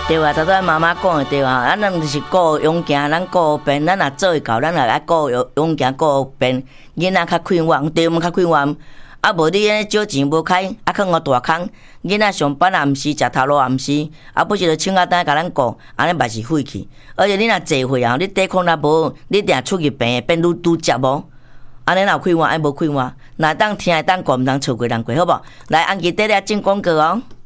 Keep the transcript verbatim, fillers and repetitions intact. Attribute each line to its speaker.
Speaker 1: 对啊，头拄仔妈妈讲的对啊，咱咱就是顾勇行，咱顾变，咱若做会到，咱也爱顾勇行顾变，囡仔较快活，对毋较快活。啊，无你安尼少钱无开，啊，囥个大空，囡仔上班也毋是，食头路也毋是，啊，不是就请假单甲咱顾，安尼嘛是废去。而且你若坐岁啊，你抵抗力无，你定出去病，变愈拄接无。安尼若快活，爱无快活，若当听会当顾，毋通错过人过，好无？来，安吉短咧进广告哦。